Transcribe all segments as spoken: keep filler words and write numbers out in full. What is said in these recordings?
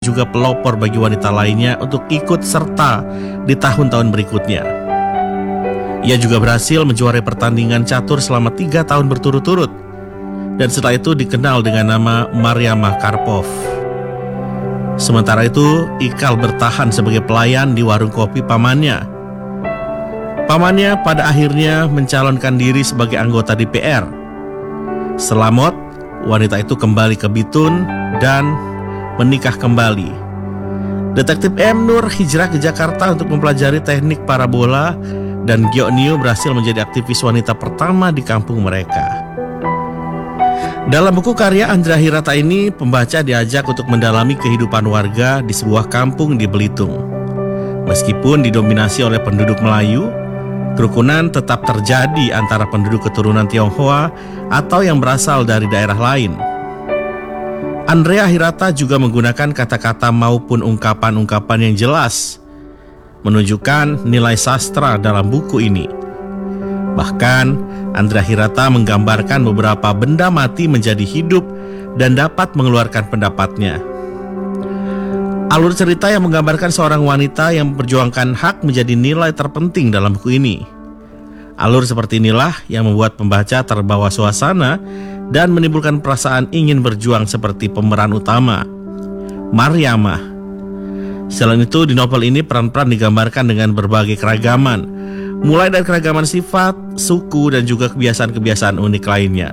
juga pelopor bagi wanita lainnya untuk ikut serta di tahun-tahun berikutnya. Ia juga berhasil menjuarai pertandingan catur selama tiga tahun berturut-turut, dan setelah itu dikenal dengan nama Mariamah Karpov. Sementara itu, Ikal bertahan sebagai pelayan di warung kopi pamannya. Pamannya pada akhirnya mencalonkan diri sebagai anggota D P R. Selamot, wanita itu kembali ke Bitun dan menikah kembali. Detektif M. Nur hijrah ke Jakarta untuk mempelajari teknik parabola, dan Gio Nio berhasil menjadi aktivis wanita pertama di kampung mereka. Dalam buku karya Andrea Hirata ini, pembaca diajak untuk mendalami kehidupan warga di sebuah kampung di Belitung. Meskipun didominasi oleh penduduk Melayu, kerukunan tetap terjadi antara penduduk keturunan Tionghoa atau yang berasal dari daerah lain. Andrea Hirata juga menggunakan kata-kata maupun ungkapan-ungkapan yang jelas, menunjukkan nilai sastra dalam buku ini. Bahkan, Andrea Hirata menggambarkan beberapa benda mati menjadi hidup dan dapat mengeluarkan pendapatnya. Alur cerita yang menggambarkan seorang wanita yang memperjuangkan hak menjadi nilai terpenting dalam buku ini. Alur seperti inilah yang membuat pembaca terbawa suasana dan menimbulkan perasaan ingin berjuang seperti pemeran utama, Mariamah. Selain itu, di novel ini peran-peran digambarkan dengan berbagai keragaman, mulai dari keragaman sifat, suku, dan juga kebiasaan-kebiasaan unik lainnya.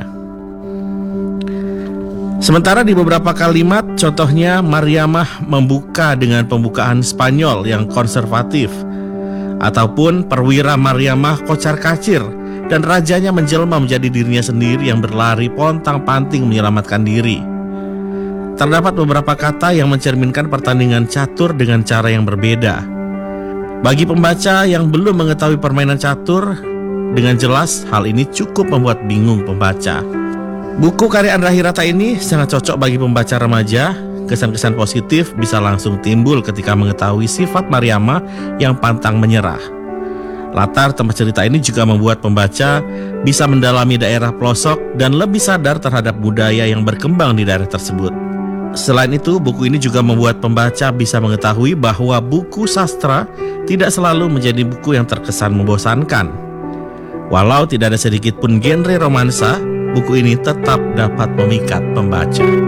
Sementara di beberapa kalimat, contohnya Mariamah membuka dengan pembukaan Spanyol yang konservatif, ataupun perwira Mariamah kocar-kacir, dan rajanya menjelma menjadi dirinya sendiri yang berlari pontang-panting menyelamatkan diri. Terdapat beberapa kata yang mencerminkan pertandingan catur dengan cara yang berbeda. Bagi pembaca yang belum mengetahui permainan catur, dengan jelas hal ini cukup membuat bingung pembaca. Buku karya Andrea Hirata ini sangat cocok bagi pembaca remaja. Kesan-kesan positif bisa langsung timbul ketika mengetahui sifat Mariamah yang pantang menyerah. Latar tempat cerita ini juga membuat pembaca bisa mendalami daerah pelosok dan lebih sadar terhadap budaya yang berkembang di daerah tersebut. Selain itu, buku ini juga membuat pembaca bisa mengetahui bahwa buku sastra tidak selalu menjadi buku yang terkesan membosankan. Walau tidak ada sedikit pun genre romansa, buku ini tetap dapat memikat pembaca.